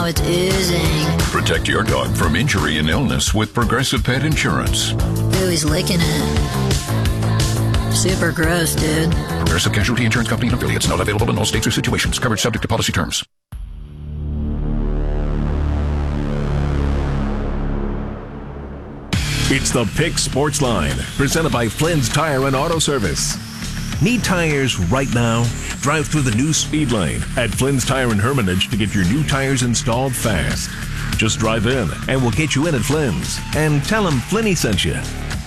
it's oozing. Protect your dog from injury and illness with Progressive Pet Insurance. Ooh, he's licking it. Super gross, dude. Progressive Casualty Insurance Company and affiliates. Not available in all states or situations. Coverage subject to policy terms. It's the Pick Sports Line, presented by Flynn's Tire and Auto Service. Need tires right now? Drive through the new speed lane at Flynn's Tire and Hermitage to get your new tires installed fast. Just drive in and we'll get you in at Flynn's. And tell them Flinny sent you.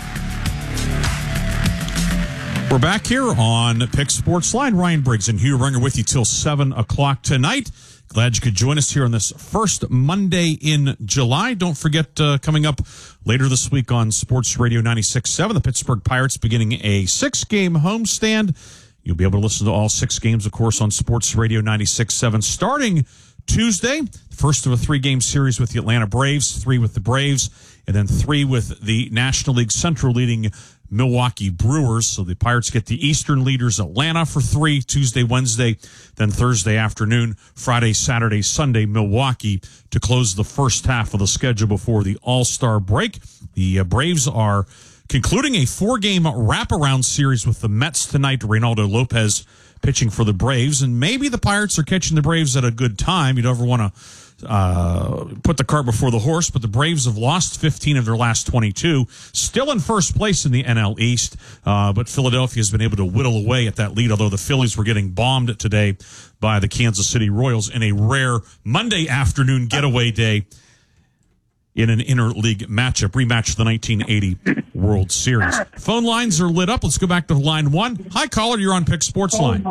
We're back here on Pick Sports Line. Ryan Briggs and Hugh Ringer with you till 7 o'clock tonight. Glad you could join us here on this first Monday in July. Don't forget, coming up later this week on Sports Radio 96.7, the Pittsburgh Pirates beginning a 6-game homestand. You'll be able to listen to all 6 games, of course, on Sports Radio 96.7 starting Tuesday. First of a 3-game series with the Atlanta Braves, 3 with the Braves, and then 3 with the National League Central leading Milwaukee Brewers. So the Pirates get the Eastern leaders Atlanta for 3 Tuesday, Wednesday, then Thursday afternoon, Friday, Saturday, Sunday, Milwaukee to close the first half of the schedule before the All-Star break. The Braves are concluding a 4-game wraparound series with the Mets tonight. Reynaldo Lopez pitching for the Braves, and maybe the Pirates are catching the Braves at a good time. You don't ever want to put the cart before the horse, but the Braves have lost 15 of their last 22, still in first place in the NL East, but Philadelphia has been able to whittle away at that lead, although the Phillies were getting bombed today by the Kansas City Royals in a rare Monday afternoon getaway day in an interleague matchup, rematch of the 1980 World Series. Phone lines are lit up. Let's go back to line 1. Hi, caller. You're on Pick Sports Line.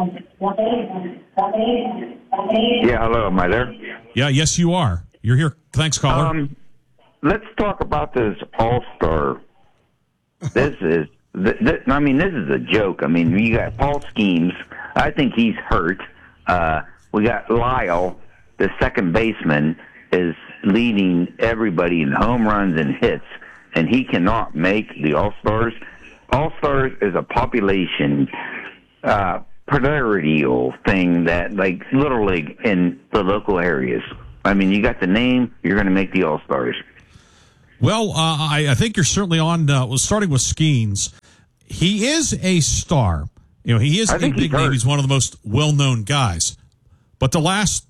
Yeah, hello. Am I there? Yeah, yes, you are. You're here. Thanks, caller. Let's talk about this All-Star. This is this is a joke. I mean, you got Paul Skeens. I think he's hurt. We got Lyle, the second baseman, is leading everybody in home runs and hits, and he cannot make the All-Stars. All-Stars is a population priority thing that, like, Little League in the local areas. I mean, you got the name, you're going to make the All-Stars. Well, I think you're certainly on, starting with Skeens. He is a star. You know, he is a big name. He's one of the most well-known guys. But the last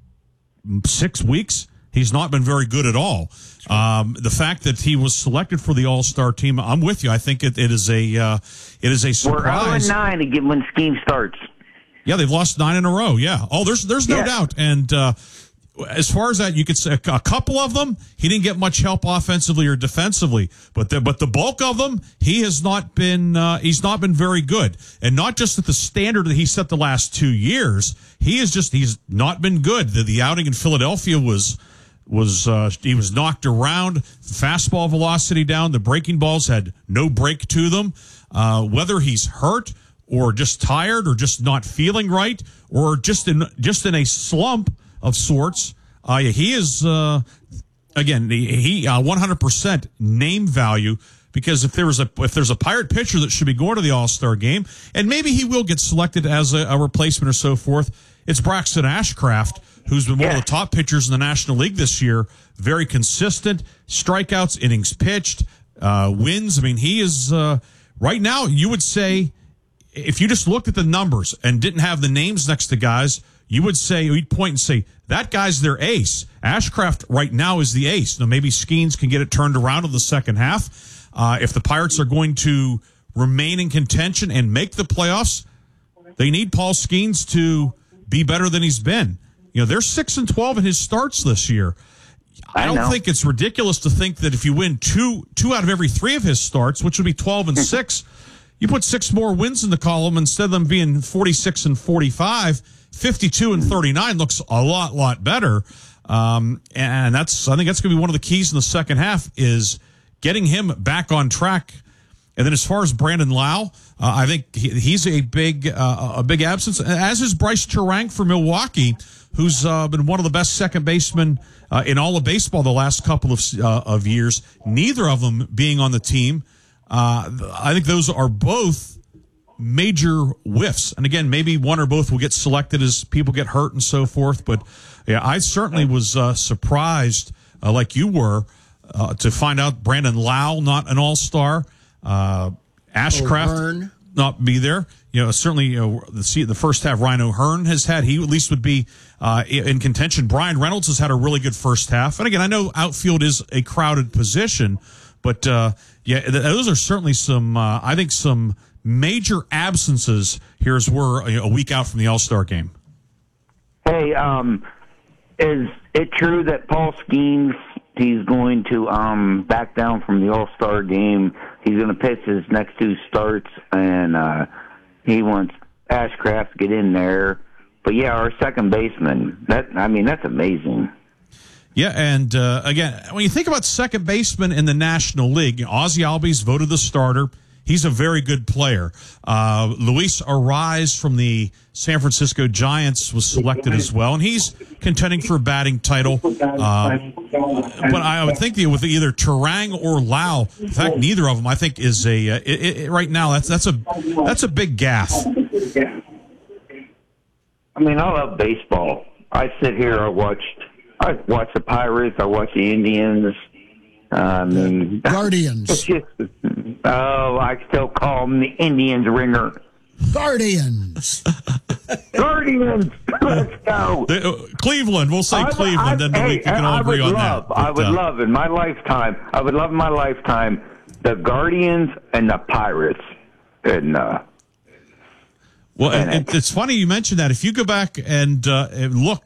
6 weeks, he's not been very good at all. The fact that he was selected for the All-Star team, I'm with you. I think it is a surprise. We're 0-9 again when Skeens starts. Yeah, they've lost 9 in a row. Yeah. Oh, there's no doubt. And as far as that, you could say a couple of them, he didn't get much help offensively or defensively. But the bulk of them, he has not been. He's not been very good, and not just at the standard that he set the last 2 years. He's not been good. The outing in Philadelphia was he was knocked around, fastball velocity down. The breaking balls had no break to them. Whether he's hurt or just tired or just not feeling right or just in a slump of sorts, he is again he 100% name value. Because if there's a Pirate pitcher that should be going to the All-Star game, and maybe he will get selected as a replacement or so forth, it's Braxton Ashcraft, who's been one of the top pitchers in the National League this year. Very consistent, strikeouts, innings pitched, wins. I mean, he is right now. You would say if you just looked at the numbers and didn't have the names next to guys, you'd point and say that guy's their ace. Ashcraft right now is the ace. Now maybe Skeens can get it turned around in the second half. If the Pirates are going to remain in contention and make the playoffs, they need Paul Skeens to be better than he's been. You know, they're 6-12 in his starts this year. I don't think it's ridiculous to think that if you win two out of every 3 of his starts, which would be 12-6, you put 6 more wins in the column instead of them being 46-45. 52-39 looks a lot better. And I think that's going to be one of the keys in the second half is getting him back on track. And then as far as Brandon Lau, I think he's a big absence, as is Bryce Turang for Milwaukee, who's been one of the best second basemen in all of baseball the last couple of years. Neither of them being on the team. I think those are both major whiffs. And again, maybe one or both will get selected as people get hurt and so forth. But yeah, I certainly was surprised, like you were, to find out Brandon Lau not an All-Star, Ashcraft O'Hearn not be there. Certainly, the first half Ryan O'Hearn has had. He at least would be in contention. Brian Reynolds has had a really good first half. And again, I know outfield is a crowded position, but those are certainly some, I think, some major absences here as we're a week out from the All-Star game. Hey, is it true that Paul Skeens, he's going to back down from the All-Star game? He's going to pitch his next 2 starts, and he wants Ashcraft to get in there. But, yeah, our second baseman, that's amazing. Yeah, and again, when you think about second baseman in the National League, Ozzie Albies voted the starter. He's a very good player. Luis Arraez from the San Francisco Giants was selected as well, and he's contending for a batting title. But I would think that with either Turang or Lau, in fact, neither of them, I think, is right now. That's a big gaffe. I mean, I love baseball. I sit here. I watch the Pirates. I watch the Indians. Guardians. It's just, I still call them the Indians ringer. Guardians. Guardians. Let's go. Cleveland. We'll say Cleveland, and we can all agree on that. I would love in my lifetime the Guardians and the Pirates. And it's funny you mentioned that. If you go back and look,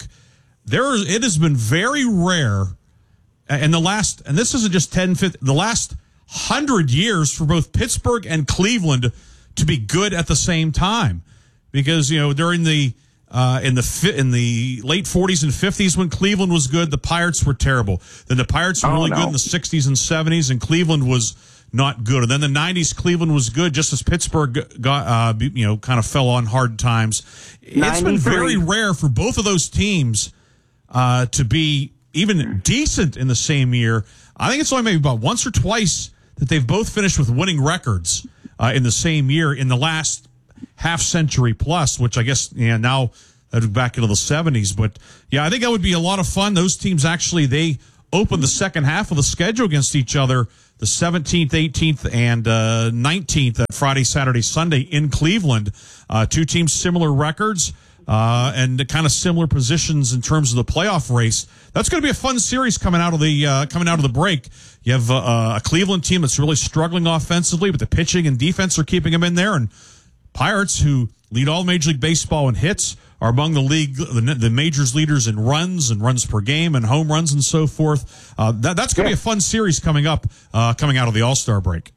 it has been very rare. And this isn't just 10, 15, the last 100 years for both Pittsburgh and Cleveland to be good at the same time. Because, during the in the late 40s and 50s when Cleveland was good, the Pirates were terrible. Then the Pirates were really good in the 60s and 70s, and Cleveland was not good. And then the 90s, Cleveland was good just as Pittsburgh got, kind of fell on hard times. It's been very rare for both of those teams to be even decent in the same year. I think it's only maybe about once or twice that they've both finished with winning records in the same year in the last half century plus, which I guess now back into the 70s. But yeah, I think that would be a lot of fun. Those teams actually, they open the second half of the schedule against each other the 17th, 18th, and 19th, that Friday, Saturday, Sunday in Cleveland. 2 teams, similar records. And kind of similar positions in terms of the playoff race. That's going to be a fun series coming out of the break. You have a Cleveland team that's really struggling offensively, but the pitching and defense are keeping them in there. And Pirates, who lead all Major League Baseball in hits, are among the majors leaders in runs and runs per game and home runs and so forth. That's going to be a fun series coming up, coming out of the All-Star break.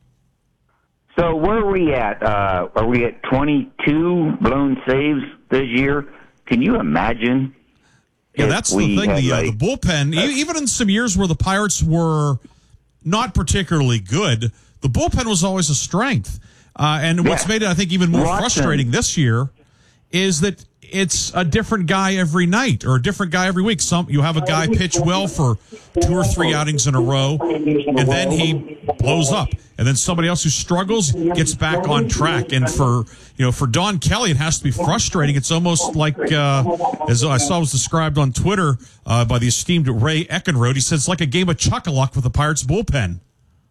So where are we at? Are we at 22 blown saves this year? Can you imagine? Yeah, that's the thing. The bullpen, even in some years where the Pirates were not particularly good, the bullpen was always a strength. And what's made it, I think, even more frustrating this year is that it's a different guy every night or a different guy every week. You have a guy pitch well for 2 or 3 outings in a row, and then he blows up. And then somebody else who struggles gets back on track. And for Don Kelly, it has to be frustrating. It's almost like, as I saw was described on Twitter by the esteemed Ray Eckenrode, he says it's like a game of chuck-a-luck with the Pirates bullpen.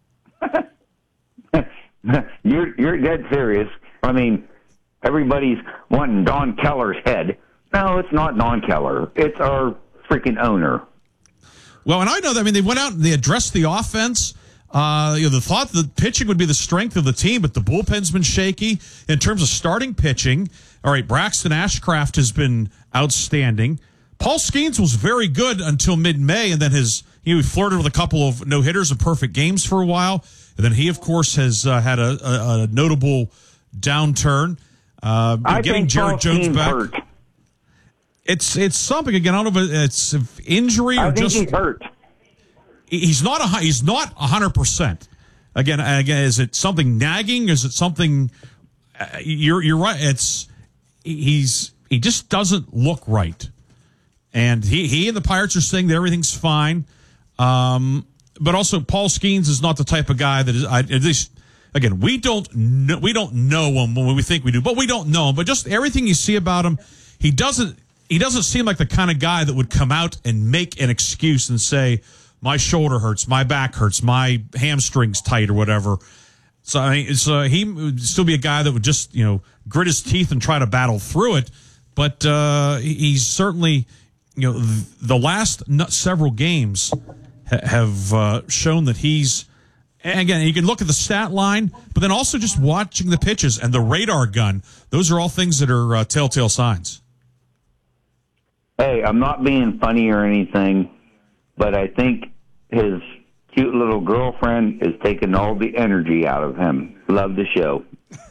You're dead serious. I mean, everybody's wanting Don Keller's head. No, it's not Don Keller. It's our freaking owner. Well, and I know that. I mean, they went out and they addressed the offense. The thought that pitching would be the strength of the team, but the bullpen's been shaky. In terms of starting pitching, all right, Braxton Ashcraft has been outstanding. Paul Skeens was very good until mid-May, and then he flirted with a couple of no-hitters and perfect games for a while. And then he, of course, has had a notable downturn. Getting Jared Jones back. Hurt. It's something again. I don't know if it's injury or I think just he's hurt. He's not 100%. Again, is it something nagging? Is it something? You're right. He just doesn't look right, and he and the Pirates are saying that everything's fine. But also, Paul Skeens is not the type of guy that is. At least again, we don't know him when we think we do, but we don't know him. But just everything you see about him, he doesn't seem like the kind of guy that would come out and make an excuse and say, my shoulder hurts, my back hurts, my hamstring's tight or whatever. So I mean, he would still be a guy that would just, grit his teeth and try to battle through it. But he's certainly, the last several games have shown that he's, and again, you can look at the stat line, but then also just watching the pitches and the radar gun. Those are all things that are telltale signs. Hey, I'm not being funny or anything, but I think his cute little girlfriend is taking all the energy out of him. Love the show.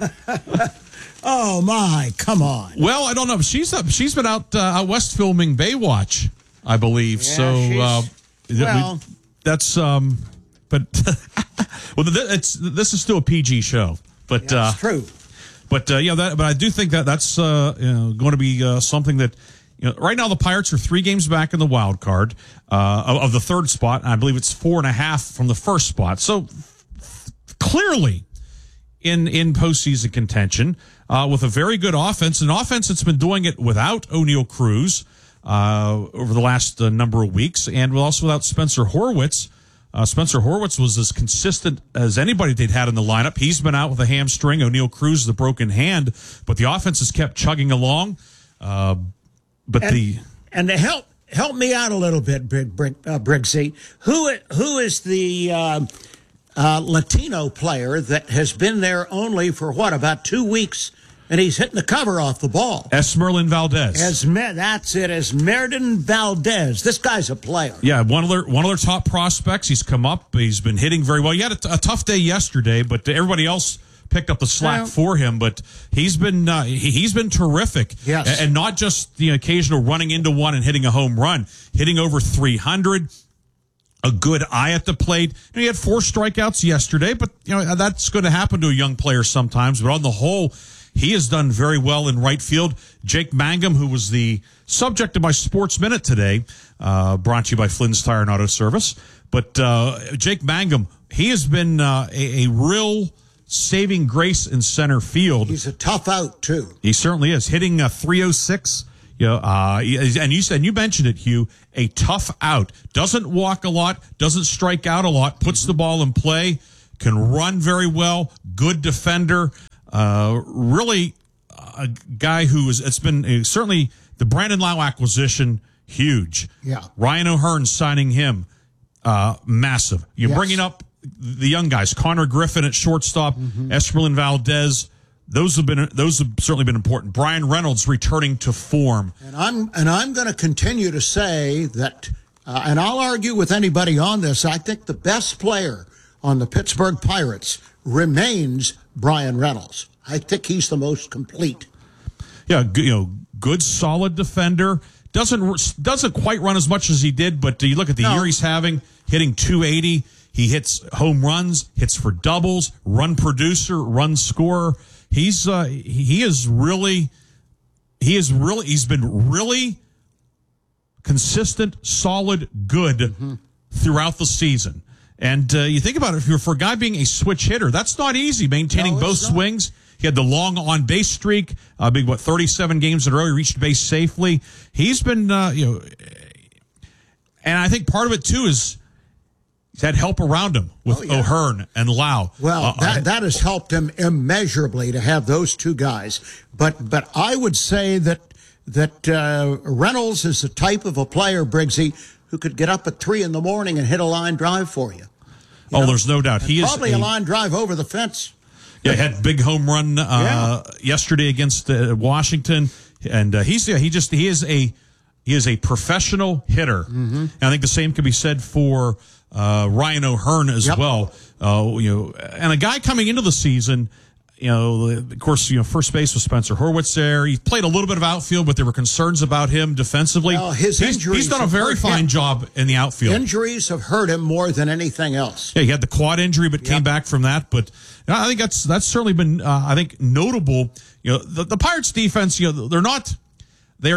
Oh, my, come on. Well, I don't know. She's been out west filming Baywatch, I believe. Yeah, that's but this is still a PG show. But that's true. But but I do think that's going to be something that. Right now the Pirates are 3 games back in the wild card of the third spot. And I believe it's 4.5 from the first spot. So clearly in postseason contention with a very good offense, an offense that's been doing it without O'Neal Cruz over the last number of weeks, and also without Spencer Horwitz. Spencer Horwitz was as consistent as anybody they'd had in the lineup. He's been out with a hamstring. O'Neal Cruz with a broken hand, but the offense has kept chugging along. And to help me out a little bit, Briggsy, who is the Latino player that has been there only for about 2 weeks, and he's hitting the cover off the ball? Esmerlin Valdez. That's it, Esmerlin Valdez. This guy's a player. Yeah, one of their top prospects. He's come up. He's been hitting very well. He had a tough day yesterday, but everybody else picked up the slack for him, but he's been terrific. Yes. And not just the occasional running into one and hitting a home run, hitting over 300, a good eye at the plate. He had 4 strikeouts yesterday, but that's going to happen to a young player sometimes. But on the whole, he has done very well in right field. Jake Mangum, who was the subject of my Sports Minute today, brought to you by Flynn's Tire and Auto Service. But Jake Mangum, he has been a real saving grace in center field. He's a tough out too. He certainly is, hitting 306. And you mentioned it, Hugh. A tough out, doesn't walk a lot, doesn't strike out a lot, puts the ball in play, can run very well, good defender. Really, a guy who is. It's been certainly the Brandon Lau acquisition, huge. Yeah, Ryan O'Hearn signing him, massive. You're bringing up the young guys, Connor Griffin at shortstop, Esmerlin Valdez. Those have certainly been important. Brian Reynolds returning to form. And I'm going to continue to say that, and I'll argue with anybody on this. I think the best player on the Pittsburgh Pirates remains Brian Reynolds. I think he's the most complete. Yeah, good solid defender. Doesn't quite run as much as he did, but you look at the year he's having, hitting 280. He hits home runs, hits for doubles, run producer, run scorer. He's been really consistent, solid, good throughout the season. And you think about it, for a guy being a switch hitter, that's not easy, maintaining both swings. He had the long on-base streak, 37 games in a row. He reached base safely. He's been, and I think part of it, too, is he's had help around him with O'Hearn and Lau. Well, that has helped him immeasurably to have those two guys. But I would say that Reynolds is the type of a player, Briggsy, who could get up at 3 a.m. and hit a line drive for you. There's no doubt. He is probably a line drive over the fence. Yeah, he had a big home run yesterday against Washington, and he is a professional hitter. And I think the same can be said for Ryan O'Hearn as well. And a guy coming into the season, of course, first base was Spencer Horwitz there. He played a little bit of outfield, but there were concerns about him defensively. Well, he's done a very fine job in the outfield. Injuries have hurt him more than anything else. Yeah, he had the quad injury, but came back from that. But I think that's certainly been, notable. The Pirates defense, they're not the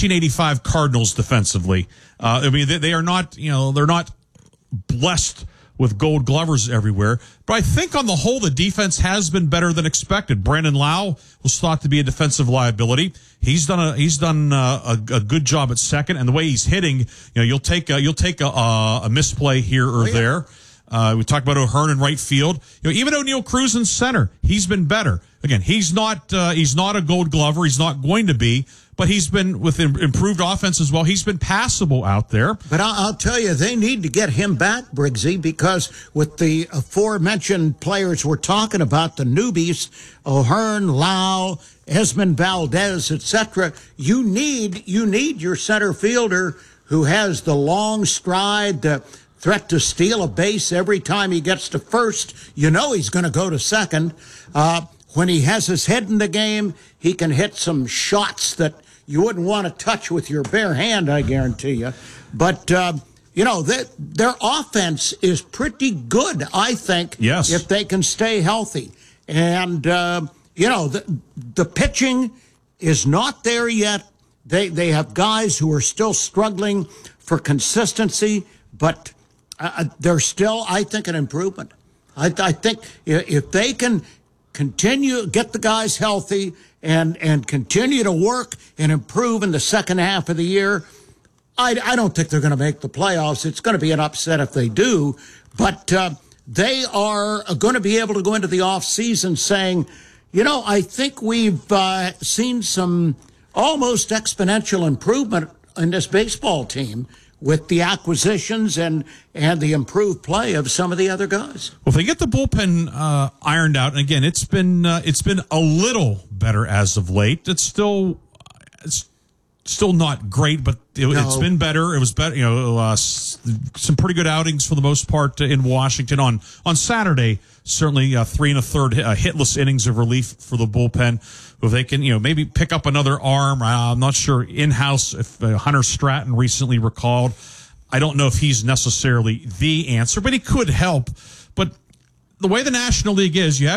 1985 Cardinals defensively. They are not, they're not blessed with Gold Glovers everywhere. But I think on the whole, the defense has been better than expected. Brandon Lau was thought to be a defensive liability. He's done a good job at second, and the way he's hitting, you'll take a misplay here or there. We talked about O'Hearn in right field. Even O'Neal Cruz in center, he's been better. Again, he's not a Gold Glover. He's not going to be, but he's been with improved offense as well. He's been passable out there. But I'll tell you, they need to get him back, Briggsy, because with the aforementioned players we're talking about, the newbies, O'Hearn, Lau, Esmond Valdez, etc., you need your center fielder who has the long stride, the threat to steal a base every time he gets to first. He's going to go to second. When he has his head in the game, he can hit some shots that you wouldn't want to touch with your bare hand, I guarantee you. But, their offense is pretty good, I think, yes, if they can stay healthy. And, the pitching is not there yet. They have guys who are still struggling for consistency, but there's still, I think, an improvement. I think if they can continue, get the guys healthy and continue to work and improve in the second half of the year, I don't think they're going to make the playoffs. It's going to be an upset if they do, but they are going to be able to go into the offseason saying, I think we've seen some almost exponential improvement in this baseball team with the acquisitions and the improved play of some of the other guys. Well, if they get the bullpen ironed out, and again, it's been a little better as of late. It's still not great, but it's been better. It was better. Some pretty good outings for the most part in Washington on Saturday. Certainly 3 1/3 hitless innings of relief for the bullpen. If they can, maybe pick up another arm. I'm not sure in-house if Hunter Stratton recently recalled. I don't know if he's necessarily the answer, but he could help. But the way the National League is, the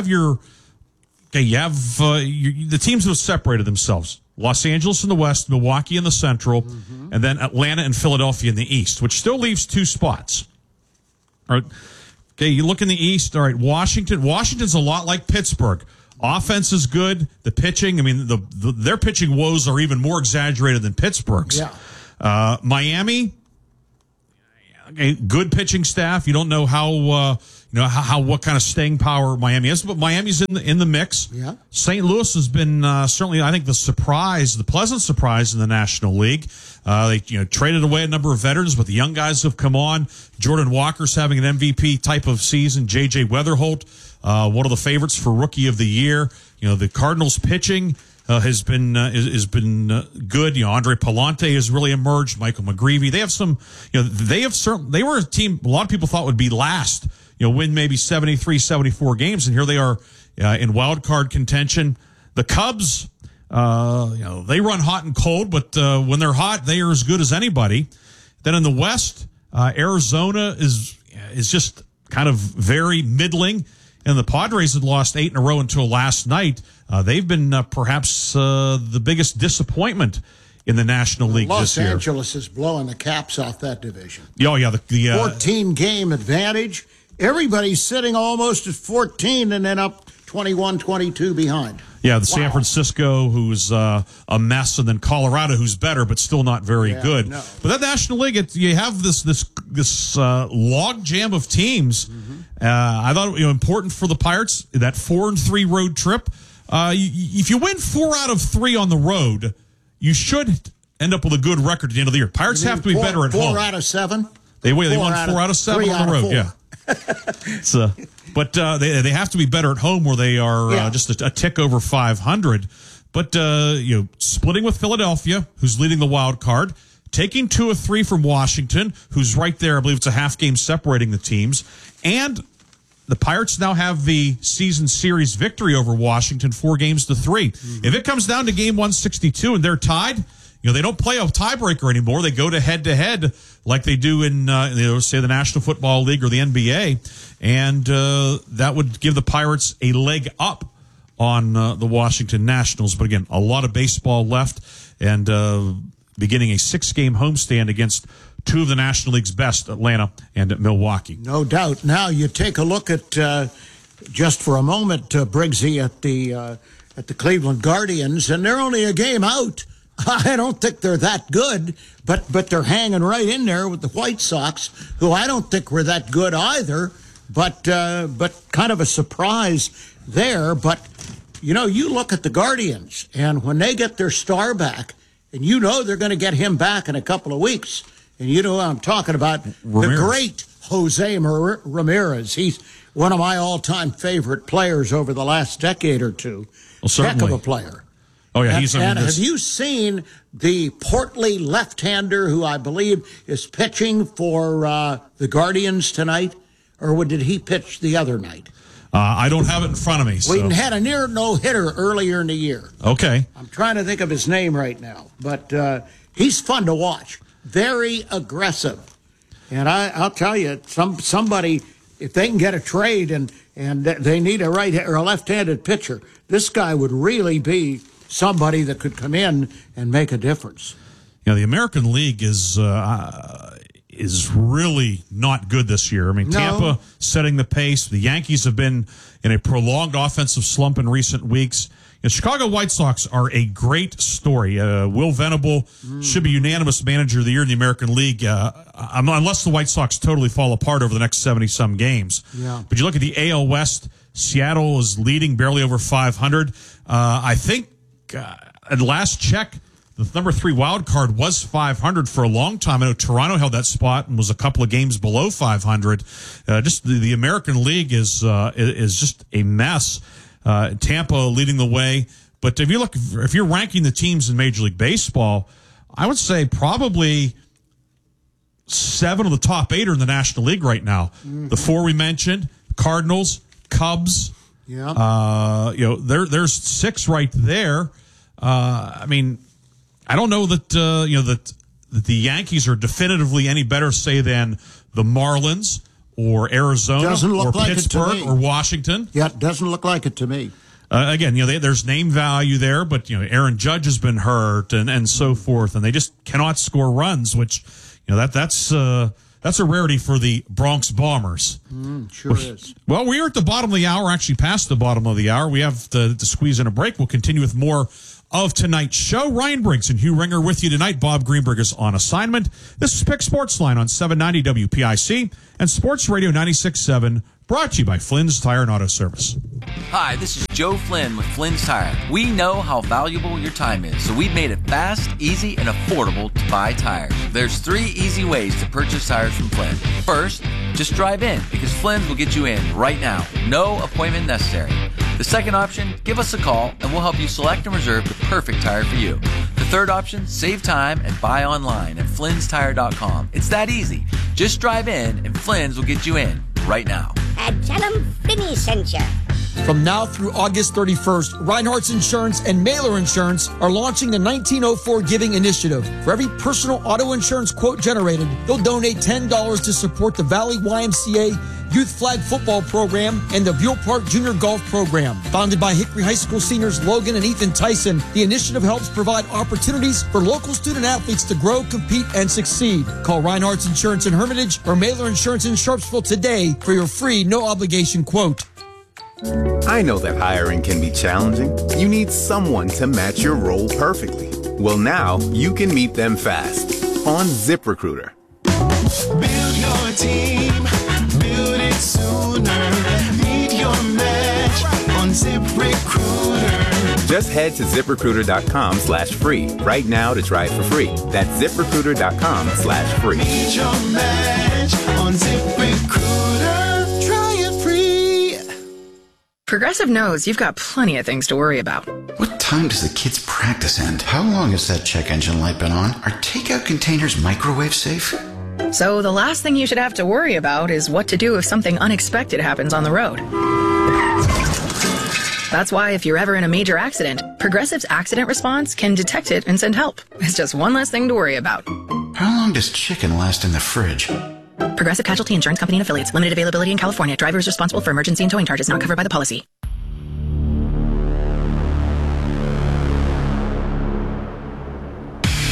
teams have separated themselves. Los Angeles in the West, Milwaukee in the Central, and then Atlanta and Philadelphia in the East, which still leaves 2 spots. All right. Okay, you look in the East. All right, Washington's a lot like Pittsburgh. Offense is good. The pitching, their pitching woes are even more exaggerated than Pittsburgh's. Yeah. Miami, good pitching staff. You don't know what kind of staying power Miami is, but Miami's in the mix. Yeah. St. Louis has been certainly, I think, the pleasant surprise in the National League. They traded away a number of veterans, but the young guys have come on. Jordan Walker's having an MVP type of season. J.J. Weatherholt, one of the favorites for Rookie of the Year. The Cardinals pitching has been good. Andre Palante has really emerged. Michael McGreevy. They have some. They were a team a lot of people thought would be last. Win maybe 73, 74 games, and here they are in wild card contention. The Cubs, they run hot and cold, but when they're hot, they are as good as anybody. Then in the West, Arizona is just kind of very middling, and the Padres had lost 8 in a row until last night. They've been perhaps the biggest disappointment in the National League this year. Los Angeles is blowing the caps off that division. Oh yeah, the 14-game advantage. Everybody's sitting almost at 14 and then up 21-22 behind. Yeah, the San Francisco, who's a mess, and then Colorado, who's better but still not very good. No. But that National League, you have this log jam of teams. I thought important for the Pirates, that 4-3 road trip. If you win 4 out of 3 on the road, you should end up with a good record at the end of the year. Pirates have to be better at home. 4 out of 7? They won 4 out of 7 on the road. Yeah. But they have to be better at home, where they are just a tick over 500. But splitting with Philadelphia, who's leading the wild card, taking 2 of 3 from Washington, who's right there. I believe it's a half game separating the teams, and the Pirates now have the season series victory over Washington, 4-3. If it comes down to game 162 and they're tied, they don't play a tiebreaker anymore. They go to head like they do in, say, the National Football League or the NBA. And that would give the Pirates a leg up on the Washington Nationals. But again, a lot of baseball left, and beginning a 6-game homestand against two of the National League's best, Atlanta and Milwaukee. No doubt. Now you take a look at just for a moment, Briggsy, at the Cleveland Guardians, and they're only a game out. I don't think they're that good, but they're hanging right in there with the White Sox, who I don't think were that good either. But kind of a surprise there. But you look at the Guardians, and when they get their star back, and they're going to get him back in a couple of weeks, and I'm talking about Ramirez. The great Jose Ramirez. He's one of my all-time favorite players over the last decade or two. Well, certainly. Heck of a player. Oh, yeah. Have you seen the portly left-hander who I believe is pitching for the Guardians tonight? Or did he pitch the other night? I don't have it in front of me. So. We had a near no-hitter earlier in the year. Okay. I'm trying to think of his name right now. But he's fun to watch. Very aggressive. And I'll tell you, somebody, if they can get a trade and they need a right or a left-handed pitcher, this guy would really be somebody that could come in and make a difference. The American League is really not good this year. I mean, No. Tampa setting the pace. The Yankees have been in a prolonged offensive slump in recent weeks. The Chicago White Sox are a great story. Will Venable should be unanimous manager of the year in the American League, unless the White Sox totally fall apart over the next 70-some games. Yeah. But you look at the AL West, Seattle is leading barely over 500. I think at last check, the number 3 wild card was 500 for a long time. I know Toronto held that spot and was a couple of games below 500. Just the American League is just a mess. Tampa leading the way, but if you're ranking the teams in Major League Baseball, I would say probably 7 of the top 8 are in the National League right now. Mm-hmm. The 4 we mentioned: Cardinals, Cubs. Yeah. There's 6 right there. I mean, I don't know that that the Yankees are definitively any better, say, than the Marlins or Arizona or like Pittsburgh or Washington. Yeah, it doesn't look like it to me. Again, there's name value there, but Aaron Judge has been hurt and so forth, and they just cannot score runs, which that's a rarity for the Bronx Bombers. Sure is. Well, we are at the bottom of the hour, actually past the bottom of the hour. We have to squeeze in a break. We'll continue with more of tonight's show. Ryan Briggs and Hugh Ringer with you tonight. Bob Greenberg is on assignment. This is Pick Sports Line on 790 WPIC and Sports Radio 96.7, brought to you by Flynn's Tire and Auto Service. Hi, this is Joe Flynn with Flynn's Tire. We know how valuable your time is, so we've made it fast, easy, and affordable to buy tires. There's 3 easy ways to purchase tires from Flynn. First, just drive in, because Flynn's will get you in right now. No appointment necessary. The second option, give us a call, and we'll help you select and reserve the perfect tire for you. The third option, save time and buy online at Flynn'sTire.com. It's that easy. Just drive in, and Flynn's will get you in right now. And tell them Finny sent you. From now through August 31st, Reinhardt's Insurance and Mailer Insurance are launching the 1904 Giving Initiative. For every personal auto insurance quote generated, they'll donate $10 to support the Valley YMCA Youth Flag Football Program and the Buell Park Junior Golf Program. Founded by Hickory High School seniors Logan and Ethan Tyson, the initiative helps provide opportunities for local student athletes to grow, compete, and succeed. Call Reinhardt's Insurance in Hermitage or Mailer Insurance in Sharpsville today for your free, no-obligation quote. I know that hiring can be challenging. You need someone to match your role perfectly. Well, now you can meet them fast on ZipRecruiter. Build your team, build it sooner. Meet your match on ZipRecruiter. Just head to ZipRecruiter.com/free right now to try it for free. That's ZipRecruiter.com/free. Meet your match on ZipRecruiter. Try it free. Progressive knows you've got plenty of things to worry about. What time does the kids' practice end? How long has that check engine light been on? Are takeout containers microwave safe? So the last thing you should have to worry about is what to do if something unexpected happens on the road. That's why if you're ever in a major accident, Progressive's accident response can detect it and send help. It's just one less thing to worry about. How long does chicken last in the fridge? Progressive Casualty Insurance Company and Affiliates. Limited availability in California. Driver is responsible for emergency and towing charges not covered by the policy.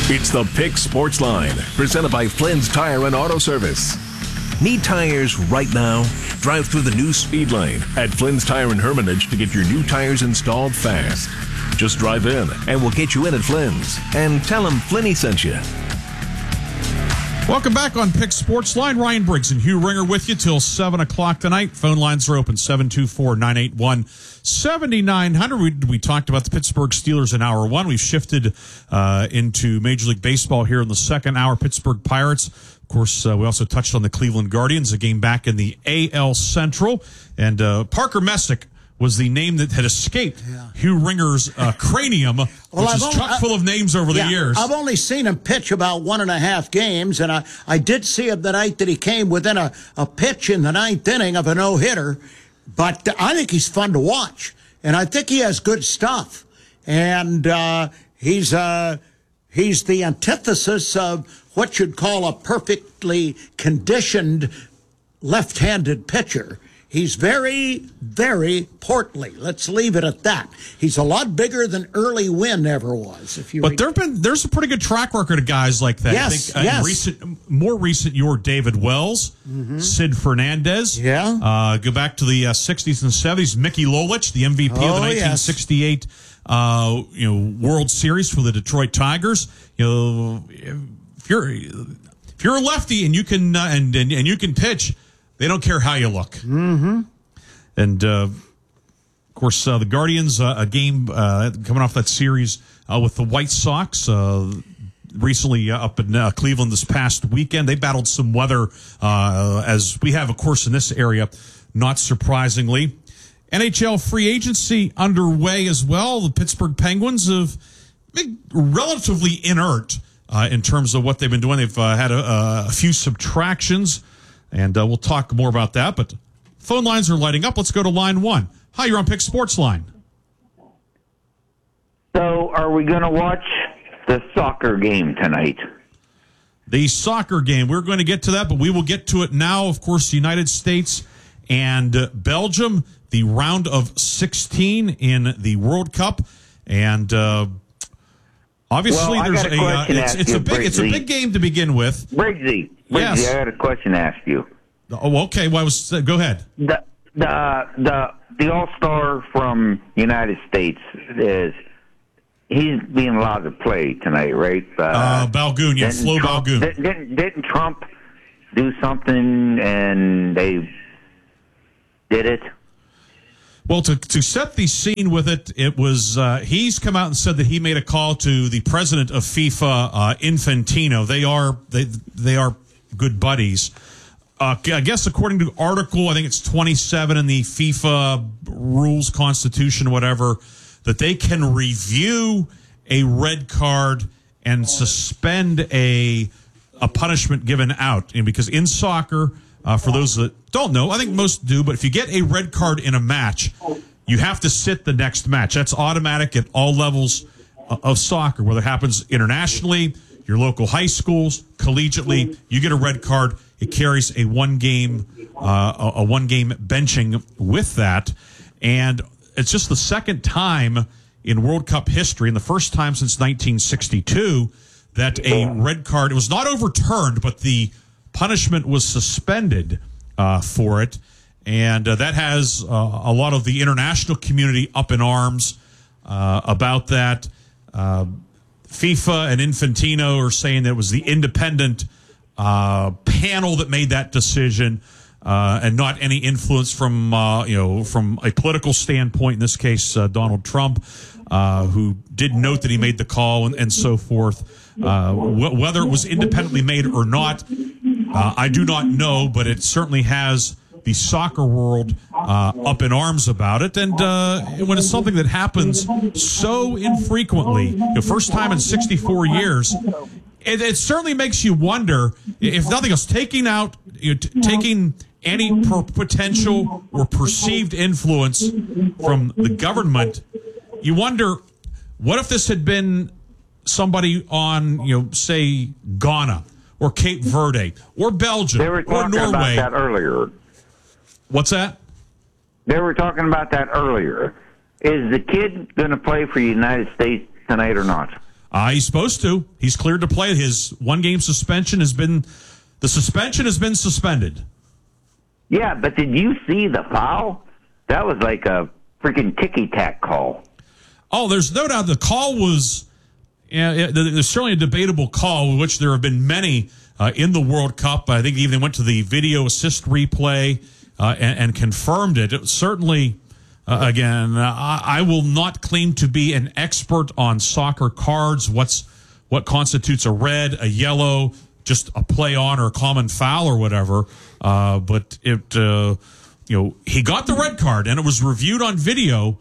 It's the Pick Sports Line, presented by Flynn's Tire and Auto Service. Need tires right now? Drive through the new speed lane at Flynn's Tire and Hermitage to get your new tires installed fast. Just drive in and we'll get you in at Flynn's and tell them Flinny sent you. Welcome back on Pick Sports Line. Ryan Briggs and Hugh Ringer with you till 7 o'clock tonight. Phone lines are open, 724-981-7900. We talked about the Pittsburgh Steelers in hour one. We've shifted into Major League Baseball here in the second hour. Pittsburgh Pirates. Of course, we also touched on the Cleveland Guardians, a game back in the AL Central. And Parker Messick was the name that had escaped Hugh Ringer's cranium, which is chock full of names over the years. I've only seen him pitch about 1.5 games, and I did see him the night that he came within a pitch in the ninth inning of a no-hitter. But I think he's fun to watch, and I think he has good stuff. And he's the antithesis of what you'd call a perfectly conditioned left-handed pitcher. He's very, very portly. Let's leave it at that. He's a lot bigger than Early Wynn ever was. There's a pretty good track record of guys like that. Yes, I think, more recent, you're David Wells, Sid Fernandez. Yeah. Go back to the 60s and 70s. Mickey Lolich, the MVP of the 1968 World Series for the Detroit Tigers. If you're a lefty and you can and you can pitch, they don't care how you look. Mm-hmm. And, of course, the Guardians, a game coming off that series with the White Sox recently up in Cleveland this past weekend. They battled some weather, as we have, of course, in this area, not surprisingly. NHL free agency underway as well. The Pittsburgh Penguins have been relatively inert in terms of what they've been doing. They've had a few subtractions. And we'll talk more about that. But phone lines are lighting up. Let's go to line one. Hi, you're on Pick Sports Line. So are we going to watch the soccer game tonight? The soccer game. We're going to get to that, but we will get to it now. Of course, the United States and Belgium, the round of 16 in the World Cup. And obviously, it's a big game to begin with. Briggsy, yes. I got a question to ask you. Oh, okay. Go ahead. The All-Star from United States he's being allowed to play tonight, right? Balgoon, yeah, Flo Balgoon. Didn't Trump do something and they did it? Well, to set the scene with it, it was he's come out and said that he made a call to the president of FIFA, Infantino. They are good buddies. I guess according to article, I think it's 27 in the FIFA rules, constitution, whatever, that they can review a red card and suspend a punishment given out. And because in soccer, for those that don't know, I think most do, but if you get a red card in a match, you have to sit the next match. That's automatic at all levels of soccer, whether it happens internationally, your local high schools, collegiately, you get a red card. It carries a one game benching with that. And it's just the second time in World Cup history, and the first time since 1962, that a red card, it was not overturned, but the punishment was suspended for it. And that has a lot of the international community up in arms about that. FIFA and Infantino are saying that it was the independent panel that made that decision, and not any influence from from a political standpoint. In this case, Donald Trump, who did note that he made the call and so forth. Whether it was independently made or not, I do not know, but it certainly has the soccer world up in arms about it. And when it's something that happens so infrequently, the first time in 64 years, it certainly makes you wonder, if nothing else, taking any potential or perceived influence from the government. You wonder, what if this had been somebody on, say, Ghana or Cape Verde or Belgium or Norway? They were talking about that earlier. What's that? They were talking about that earlier. Is the kid going to play for the United States tonight or not? He's supposed to. He's cleared to play. His one-game suspension has been suspended. Yeah, but did you see the foul? That was like a freaking ticky-tack call. Oh, there's no doubt the call was. Yeah, there's certainly a debatable call, which there have been many in the World Cup. I think even went to the video assist replay and confirmed it. It was certainly. Again, I will not claim to be an expert on soccer cards. What constitutes a red, a yellow, just a play on or a common foul or whatever. But it, he got the red card and it was reviewed on video.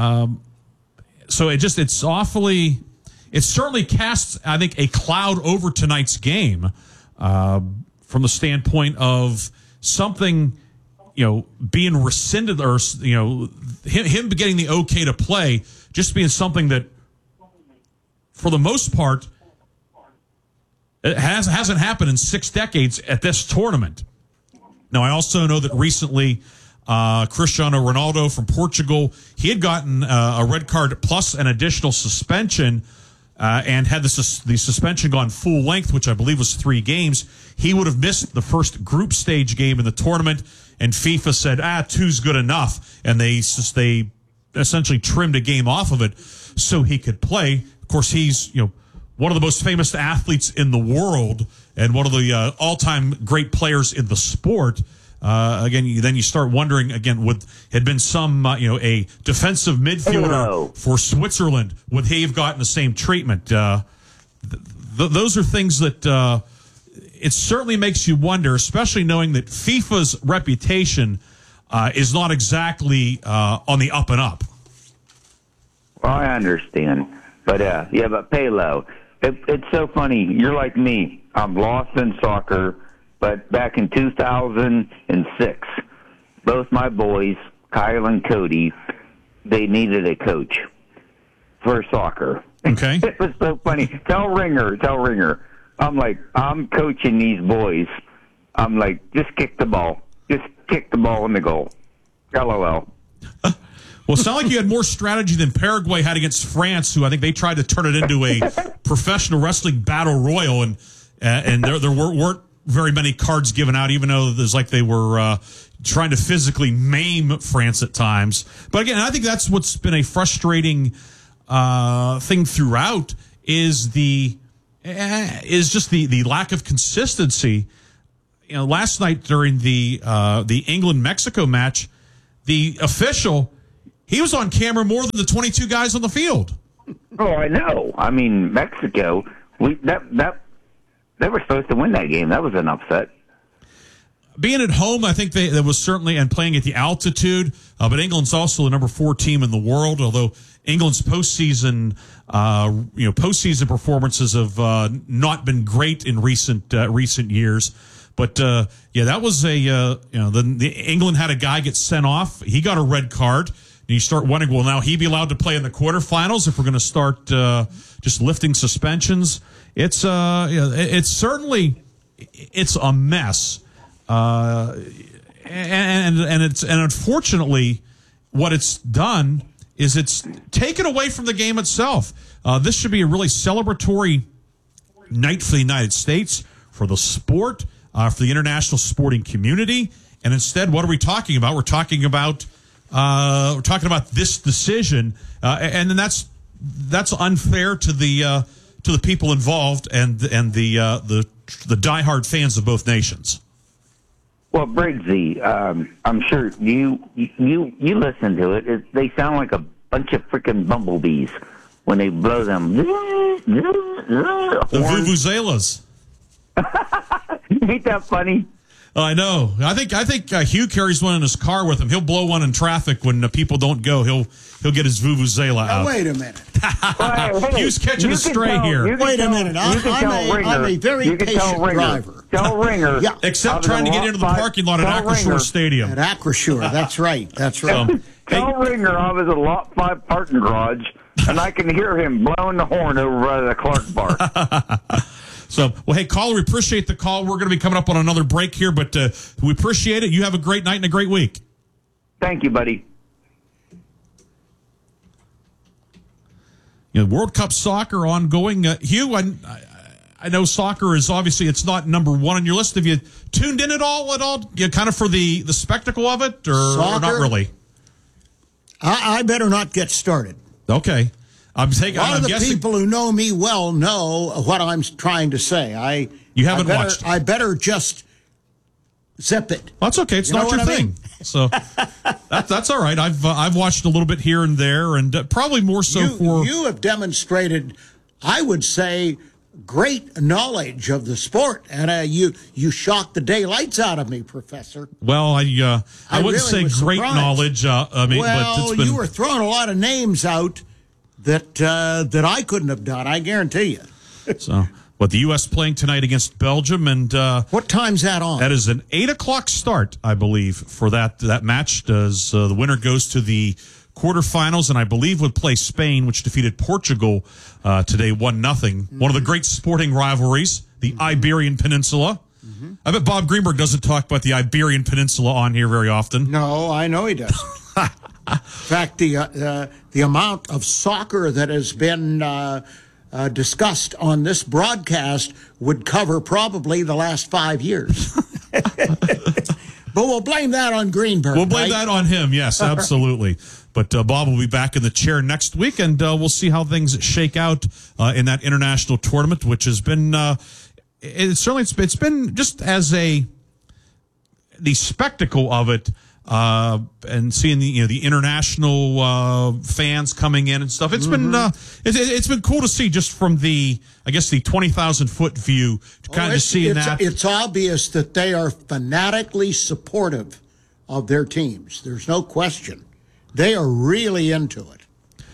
So it certainly casts, I think, a cloud over tonight's game from the standpoint of something. Being rescinded or, him getting the okay to play just being something that, for the most part, it hasn't happened in 6 decades at this tournament. Now, I also know that recently Cristiano Ronaldo from Portugal, he had gotten a red card plus an additional suspension and had the suspension gone full length, which I believe was 3 games, he would have missed the first group stage game in the tournament. And FIFA said, 2's good enough. And they essentially trimmed a game off of it so he could play. Of course, he's, one of the most famous athletes in the world and one of the all-time great players in the sport. Again, then you start wondering, again, had been some, a defensive midfielder for Switzerland, would he have gotten the same treatment? Those are things that it certainly makes you wonder, especially knowing that FIFA's reputation is not exactly on the up and up. Well, I understand. But, but Palo, it's so funny. You're like me. I'm lost in soccer. But back in 2006, both my boys, Kyle and Cody, they needed a coach for soccer. Okay. It was so funny. Tell Ringer. I'm like, I'm coaching these boys. I'm like, just kick the ball. Just kick the ball in the goal. LOL. Well, it sounded like you had more strategy than Paraguay had against France, who I think they tried to turn it into a professional wrestling battle royal, and there weren't very many cards given out, even though there's like they were trying to physically maim France at times. But again, I think that's what's been a frustrating thing throughout is just the lack of consistency. Last night during the England-Mexico match, the official, he was on camera more than the 22 guys on the field. Oh, I know. I mean, Mexico, they were supposed to win that game. That was an upset. Being at home, I think that was certainly, and playing at the altitude, but England's also the number 4 team in the world, although England's postseason performances have not been great in recent years. But that was the England had a guy get sent off. He got a red card. And you start wondering, will now he be allowed to play in the quarterfinals if we're going to start just lifting suspensions? It's certainly a mess. And unfortunately, what it's done is it's taken away from the game itself. This should be a really celebratory night for the United States, for the sport, for the international sporting community. And instead, what are we talking about? We're talking about this decision, and then that's unfair to the people involved and the diehard fans of both nations. Well, Briggsy, I'm sure you listen to it. They sound like a bunch of freaking bumblebees when they blow them. The vuvuzelas. Ain't that funny? I know. I think Hugh carries one in his car with him. He'll blow one in traffic when people don't go. He'll get his vuvuzela out. Wait a minute. Hugh's catching a stray here. Wait a minute. I'm a very patient driver. Tell Ringer. Yeah. Except trying to get into the parking lot at Acrisure Stadium. At Acrisure, that's right. That's right. Tell Ringer I was at Lot 5 parking garage, and I can hear him blowing the horn over by the Clark bar. So, well, hey, caller, we appreciate the call. We're going to be coming up on another break here, but we appreciate it. You have a great night and a great week. Thank you, buddy. World Cup soccer ongoing. Hugh, I know soccer is obviously it's not number one on your list. Have you tuned in at all? Kind of for the spectacle of it, or not really? I better not get started. Okay. A lot of the people who know me well know what I'm trying to say. You haven't watched. I better just zip it. Well, that's okay. It's not your thing. So that's all right. I've watched a little bit here and there, and probably more so you have demonstrated, I would say, great knowledge of the sport, and you shocked the daylights out of me, Professor. Well, I wouldn't say great knowledge. But you were throwing a lot of names out that I couldn't have done. I guarantee you. So, but the U.S. playing tonight against Belgium, and what time's that on? That is an 8:00 start, I believe, for that match. Does the winner goes to the quarterfinals, and I believe would play Spain, which defeated Portugal today 1-0. One of the great sporting rivalries, the Iberian Peninsula. I bet Bob Greenberg doesn't talk about the Iberian Peninsula on here very often. No, I know he doesn't. In fact, the amount of soccer that has been discussed on this broadcast would cover probably the last 5 years. But we'll blame that on Greenberg. We'll blame that on him, yes, absolutely. But Bob will be back in the chair next week, and we'll see how things shake out in that international tournament, which has been it's been just as the spectacle of it, and seeing the international fans coming in and stuff. It's been it's been cool to see just from the 20,000 foot view to kind of see that. It's obvious that they are fanatically supportive of their teams. There's no question. They are really into it.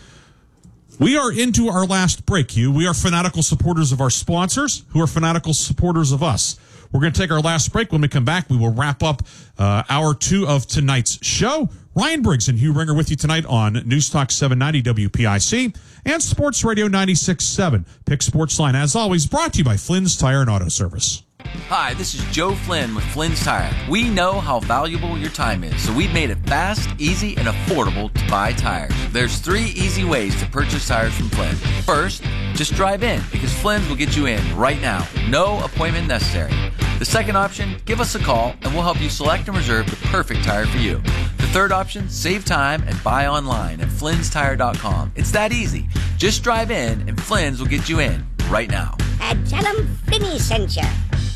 We are into our last break, Hugh. We are fanatical supporters of our sponsors, who are fanatical supporters of us. We're going to take our last break. When we come back, we will wrap up hour 2 of tonight's show. Ryan Briggs and Hugh Ringer with you tonight on News Talk 790 WPIC and Sports Radio 96.7. Pick Sports Line, as always, brought to you by Flynn's Tire and Auto Service. Hi, this is Joe Flynn with Flynn's Tire. We know how valuable your time is, so we've made it fast, easy, and affordable to buy tires. There's 3 easy ways to purchase tires from Flynn. First, just drive in, because Flynn's will get you in right now. No appointment necessary. The second option, give us a call, and we'll help you select and reserve the perfect tire for you. The third option, save time and buy online at flynnstire.com. It's that easy. Just drive in, and Flynn's will get you in right now. Tell them Finney sent you.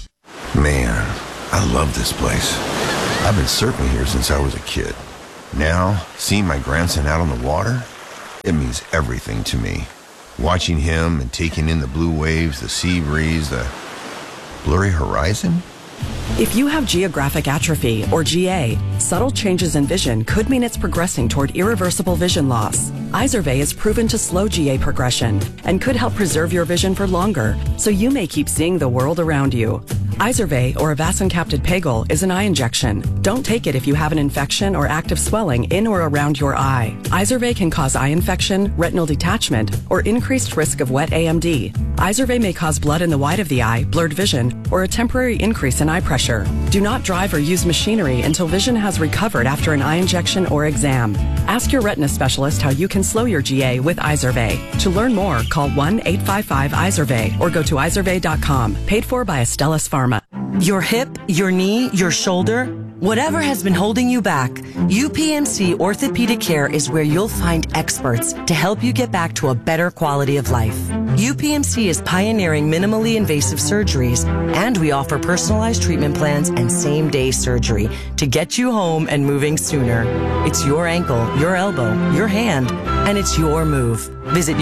Man, I love this place. I've been surfing here since I was a kid. Now, seeing my grandson out on the water, it means everything to me. Watching him and taking in the blue waves, the sea breeze, the blurry horizon. If you have geographic atrophy, or GA, subtle changes in vision could mean it's progressing toward irreversible vision loss. Izervay is proven to slow GA progression and could help preserve your vision for longer, so you may keep seeing the world around you. Izervay, or avacincaptad pegol, is an eye injection. Don't take it if you have an infection or active swelling in or around your eye. Izervay can cause eye infection, retinal detachment, or increased risk of wet AMD. Izervay may cause blood in the white of the eye, blurred vision, or a temporary increase in eye pressure. Do not drive or use machinery until vision has recovered after an eye injection or exam. Ask your retina specialist how you can slow your GA with Izervay. To learn more, call 1-855-IZERVAY or go to izervay.com. Paid for by Astellas Pharma. Your hip, your knee, your shoulder, whatever has been holding you back, UPMC Orthopedic Care is where you'll find experts to help you get back to a better quality of life. UPMC is pioneering minimally invasive surgeries, and we offer personalized treatment plans and same-day surgery to get you home and moving sooner. It's your ankle, your elbow, your hand, and it's your move. Visit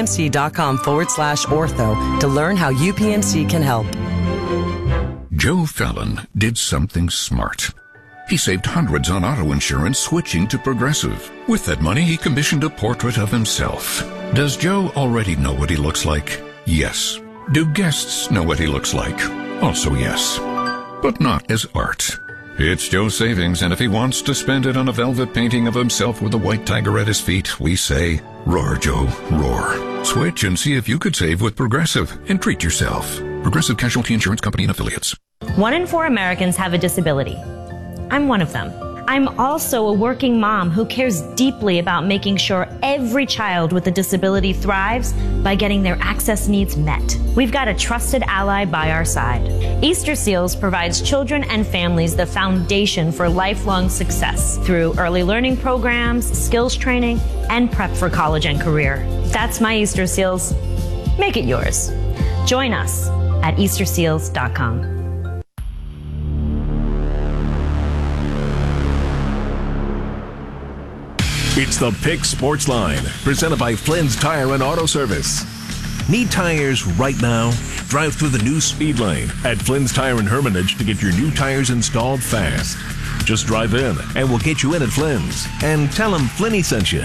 upmc.com/ortho to learn how UPMC can help. Joe Fallon did something smart. He saved hundreds on auto insurance switching to Progressive. With that money, he commissioned a portrait of himself. Does Joe already know what he looks like? Yes. Do guests know what he looks like? Also yes. But not as art. It's Joe's savings, and if he wants to spend it on a velvet painting of himself with a white tiger at his feet, we say, roar, Joe, roar. Switch and see if you could save with Progressive and treat yourself. Progressive Casualty Insurance Company and Affiliates. 1 in 4 Americans have a disability. I'm one of them. I'm also a working mom who cares deeply about making sure every child with a disability thrives by getting their access needs met. We've got a trusted ally by our side. Easter Seals provides children and families the foundation for lifelong success through early learning programs, skills training, and prep for college and career. That's my Easter Seals. Make it yours. Join us at easterseals.com. It's the Pick Sports Line, presented by Flynn's Tire and Auto Service. Need tires right now? Drive through the new speed lane at Flynn's Tire and Hermitage to get your new tires installed fast. Just drive in and we'll get you in at Flynn's. And tell them Flinny sent you.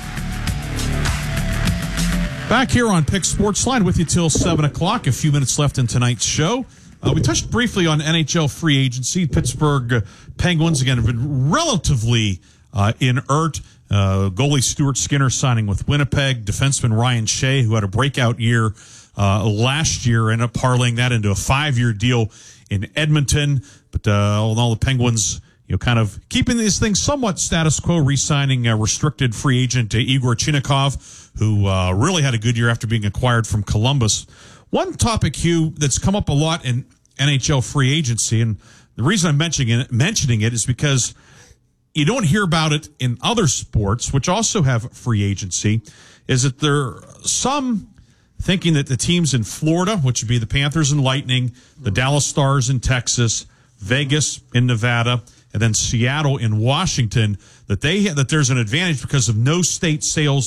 Back here on Pick Sports Line with you till 7 o'clock. A few minutes left in tonight's show. We touched briefly on NHL free agency. Pittsburgh Penguins, again, have been relatively inert. Goalie Stuart Skinner signing with Winnipeg. Defenseman Ryan Shea, who had a breakout year last year, ended up parlaying that into a 5-year deal in Edmonton. But all in all, the Penguins, kind of keeping this thing somewhat status quo, re-signing restricted free agent Igor Chinakhov, who really had a good year after being acquired from Columbus. One topic, Hugh, that's come up a lot in NHL free agency, and the reason I'm mentioning it is because you don't hear about it in other sports, which also have free agency, is that there are some thinking that the teams in Florida, which would be the Panthers and Lightning, the Dallas Stars in Texas, Vegas in Nevada, and then Seattle in Washington, that there's an advantage because of no state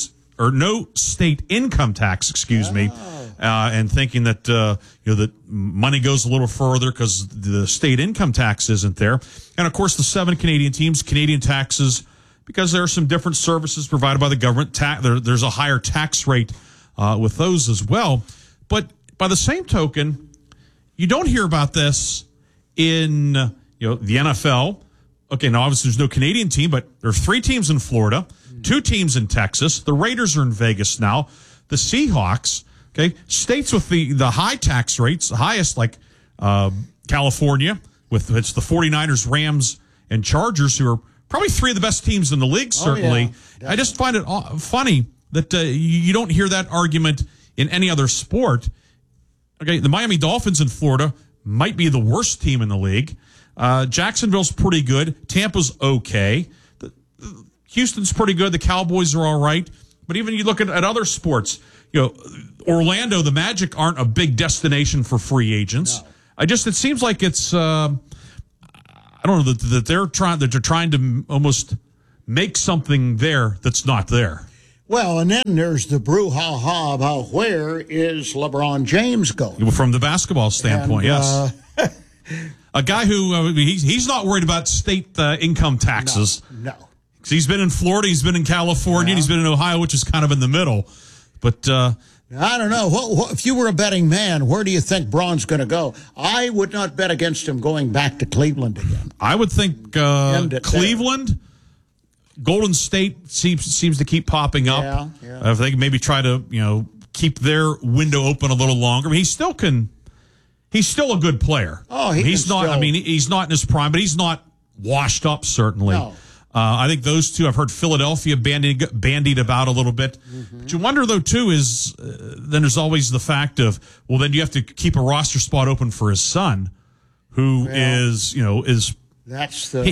income tax, and thinking that that money goes a little further because the state income tax isn't there. And of course, the 7 Canadian teams, Canadian taxes, because there are some different services provided by the government. There's a higher tax rate with those as well. But by the same token, you don't hear about this in the NFL. Okay, now obviously there's no Canadian team, but there are 3 teams in Florida, 2 teams in Texas. The Raiders are in Vegas now. The Seahawks. Okay, states with the high tax rates, the highest, like California, it's the 49ers, Rams, and Chargers, who are probably 3 of the best teams in the league, certainly. Yeah, I just find it funny that you don't hear that argument in any other sport. Okay, the Miami Dolphins in Florida might be the worst team in the league. Jacksonville's pretty good. Tampa's okay. Houston's pretty good. The Cowboys are all right. But even you look at other sports, Orlando, the Magic aren't a big destination for free agents. No. It seems like it's, I don't know, that they're trying to almost make something there that's not there. Well, and then there's the brouhaha about where is LeBron James going? From the basketball standpoint, yes. A guy who, he's not worried about state income taxes. No. He's been in Florida, he's been in California, he's been in Ohio, which is kind of in the middle. But I don't know. If you were a betting man, where do you think Braun's going to go? I would not bet against him going back to Cleveland again. I would think Cleveland, Golden State seems to keep popping up. Yeah. If they can maybe try to keep their window open a little longer. I mean, he's still a good player. Oh, he's not. I mean, he's not in his prime, but he's not washed up. Certainly. No. I think those two, I've heard Philadelphia bandied about a little bit. Mm-hmm. What you wonder, though, too, is then there's always the fact of, well, then you have to keep a roster spot open for his son, who is that's the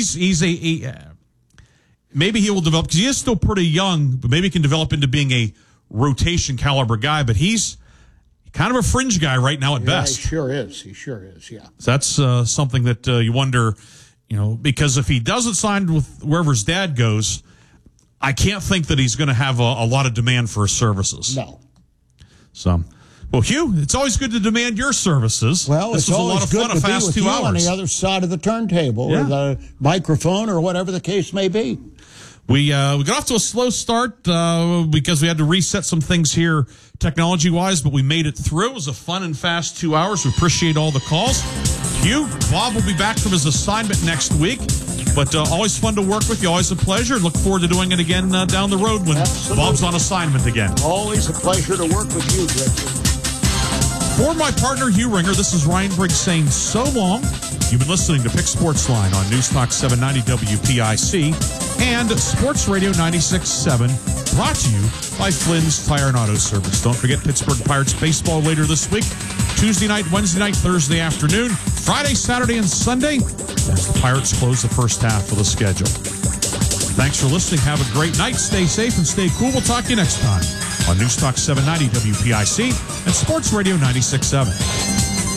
maybe he will develop, because he is still pretty young, but maybe he can develop into being a rotation caliber guy, but he's kind of a fringe guy right now at best. He sure is, yeah. So that's something that you wonder, because if he doesn't sign with wherever his dad goes, I can't think that he's going to have a lot of demand for his services. No. So, well, Hugh, it's always good to demand your services. Well, this it's was always a lot of good fun, to a fast be with 2 you hours. on the other side of the turntable, or the microphone, or whatever the case may be. We got off to a slow start because we had to reset some things here technology-wise, but we made it through. It was a fun and fast 2 hours. We appreciate all the calls. Hugh, Bob will be back from his assignment next week, but always fun to work with you. Always a pleasure. Look forward to doing it again down the road when Bob's on assignment again. Always a pleasure to work with you, Richard. For my partner, Hugh Ringer, this is Ryan Briggs saying so long. You've been listening to Pick Sports Line on News Talk 790 WPIC and Sports Radio 96.7, brought to you by Flynn's Tire and Auto Service. Don't forget Pittsburgh Pirates baseball later this week. Tuesday night, Wednesday night, Thursday afternoon, Friday, Saturday, and Sunday as the Pirates close the first half of the schedule. Thanks for listening. Have a great night. Stay safe and stay cool. We'll talk to you next time on News Talk 790 WPIC and Sports Radio 96.7.